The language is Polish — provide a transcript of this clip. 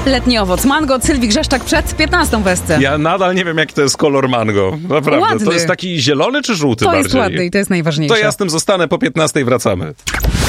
Letni owoc. Mango od Sylwii Grzeszczak przed 15 w SC. Ja nadal nie wiem, jaki to jest kolor mango. Naprawdę. Ładny. To jest taki zielony czy żółty To bardziej? jest ładny i to jest najważniejsze. To ja z tym zostanę, po 15 wracamy.